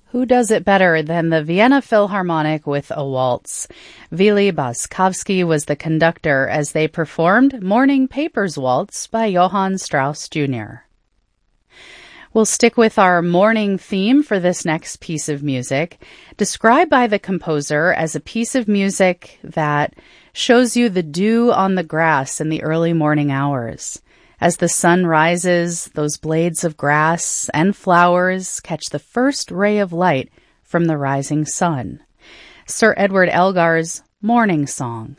Who does it better than the Vienna Philharmonic with a waltz? Vili Boskovsky was the conductor as they performed Morning Papers Waltz by Johann Strauss Jr. We'll stick with our morning theme for this next piece of music, described by the composer as a piece of music that shows you the dew on the grass in the early morning hours. As the sun rises, those blades of grass and flowers catch the first ray of light from the rising sun. Sir Edward Elgar's Morning Song.